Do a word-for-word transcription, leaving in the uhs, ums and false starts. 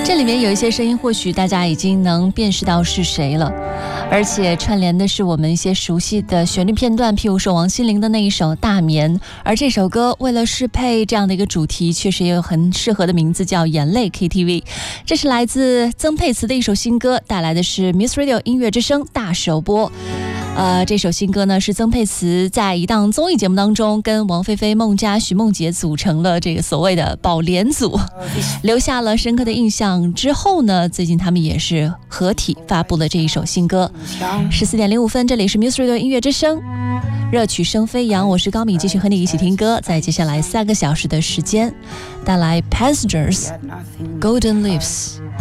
这里面有一些声音或许大家已经能辨识到是谁了，而且串联的是我们一些熟悉的旋律片段，譬如说王心凌的那一首《大眠》，而这首歌为了适配这样的一个主题，确实也有很适合的名字，叫眼泪 K T V。 这是来自曾沛慈的一首新歌，带来的是 Miss Radio 音乐之声大首播。呃，这首新歌呢是曾沛慈在一档综艺节目当中跟王菲菲、孟佳、徐梦洁组成了这个所谓的宝莲组，留下了深刻的印象。之后呢，最近他们也是合体发布了这一首新歌。十四点零五分，这里是 Music Radio 音乐之声，热曲声飞扬，我是高敏，继续和你一起听歌。在接下来三个小时的时间，带来 Passengers Golden Lips。